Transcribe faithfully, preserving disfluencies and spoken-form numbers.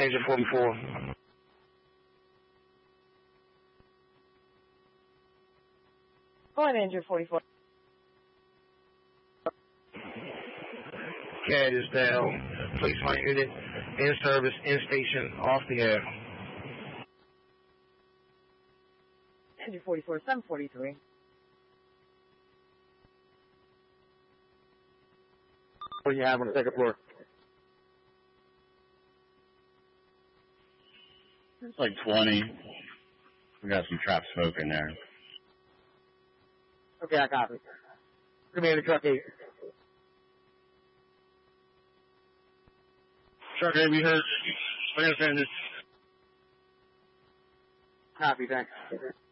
engine forty-four. Go ahead, engine forty-four. C A D is down. Please find unit in service, in station, off the air. Engine forty-four, seven forty-three. What do you have on the second floor? It's like twenty. We got some trap smoke in there. Okay, I copy. Commander Truck eight. Truck eight, we heard. I understand this. Copy, thanks.